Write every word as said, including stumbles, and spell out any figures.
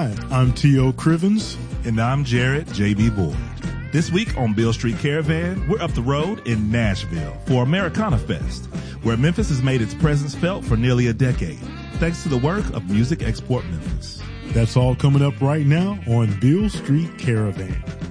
Hi, I'm T O. Crivens. And I'm Jared J B. Boyd. This week on Beale Street Caravan, we're up the road in Nashville for Americana Fest, where Memphis has made its presence felt for nearly a decade, thanks to the work of Music Export Memphis. That's all coming up right now on Beale Street Caravan.